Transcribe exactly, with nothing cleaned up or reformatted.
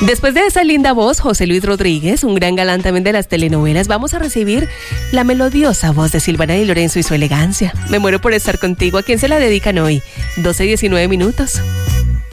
Después de esa linda voz, José Luis Rodríguez, un gran galán también de las telenovelas, vamos a recibir la melodiosa voz de Silvana Di Lorenzo y su elegancia. Me muero por estar contigo. ¿A quién se la dedican hoy? doce diecinueve minutos.